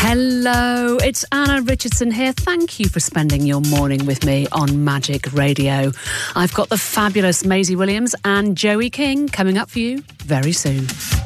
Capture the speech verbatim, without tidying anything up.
Hello, it's Anna Richardson here. Thank you for spending your morning with me on Magic Radio. I've got the fabulous Maisie Williams and Joey King coming up for you very soon.